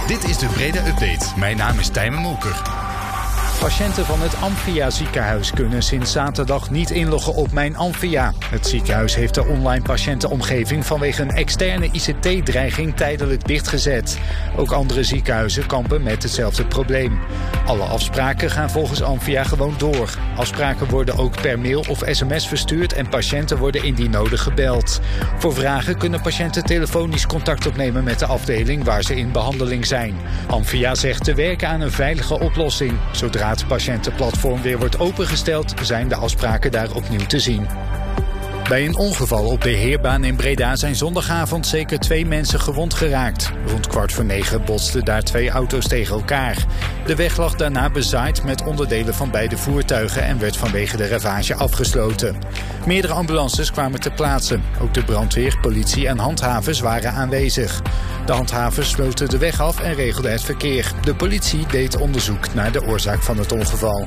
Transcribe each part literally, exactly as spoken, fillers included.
Dit is de Breda Update. Mijn naam is Tijmen Molker. Patiënten van het Amphia ziekenhuis kunnen sinds zaterdag niet inloggen op Mijn Amphia. Het ziekenhuis heeft de online patiëntenomgeving vanwege een externe I C T-dreiging tijdelijk dichtgezet. Ook andere ziekenhuizen kampen met hetzelfde probleem. Alle afspraken gaan volgens Amphia gewoon door. Afspraken worden ook per mail of sms verstuurd en patiënten worden indien nodig gebeld. Voor vragen kunnen patiënten telefonisch contact opnemen met de afdeling waar ze in behandeling zijn. Amphia zegt te werken aan een veilige oplossing. Zodra het patiëntenplatform weer wordt opengesteld, zijn de afspraken daar opnieuw te zien. Bij een ongeval op de Heerbaan in Breda zijn zondagavond zeker twee mensen gewond geraakt. Rond kwart voor negen botsten daar twee auto's tegen elkaar. De weg lag daarna bezaaid met onderdelen van beide voertuigen en werd vanwege de ravage afgesloten. Meerdere ambulances kwamen ter plaatse. Ook de brandweer, politie en handhavers waren aanwezig. De handhavers sloten de weg af en regelden het verkeer. De politie deed onderzoek naar de oorzaak van het ongeval.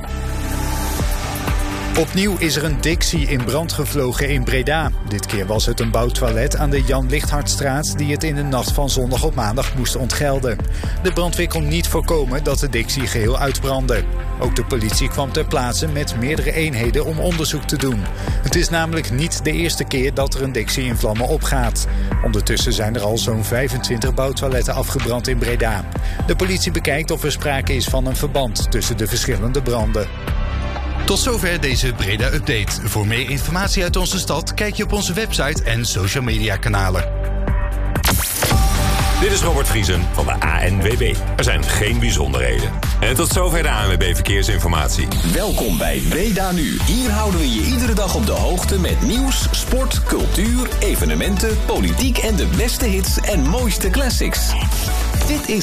Opnieuw is er een Dixie in brand gevlogen in Breda. Dit keer was het een bouwtoilet aan de Jan Lichthartstraat die het in de nacht van zondag op maandag moest ontgelden. De brandweer kon niet voorkomen dat de Dixie geheel uitbrandde. Ook de politie kwam ter plaatse met meerdere eenheden om onderzoek te doen. Het is namelijk niet de eerste keer dat er een Dixie in vlammen opgaat. Ondertussen zijn er al zo'n vijfentwintig bouwtoiletten afgebrand in Breda. De politie bekijkt of er sprake is van een verband tussen de verschillende branden. Tot zover deze Breda Update. Voor meer informatie uit onze stad kijk je op onze website en social media kanalen. Dit is Robert Vriesen van de A N W B. Er zijn geen bijzonderheden. En tot zover de A N W B Verkeersinformatie. Welkom bij Breda Nu. Hier houden we je iedere dag op de hoogte met nieuws, sport, cultuur, evenementen, politiek en de beste hits en mooiste classics. Dit is